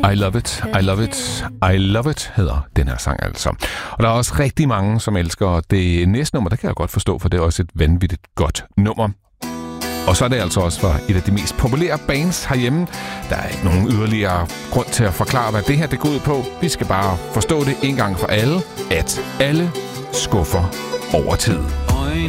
I love it, I love it, I love it hedder den her sang altså. Og der er også rigtig mange, som elsker det næste nummer. Det kan jeg godt forstå, for det er også et vanvittigt godt nummer. Og så er det altså også for et af de mest populære bands herhjemme. Der er ikke nogen yderligere grund til at forklare, hvad det her det går ud på. Vi skal bare forstå det en gang for alle, at alle skuffer over tid. Øjne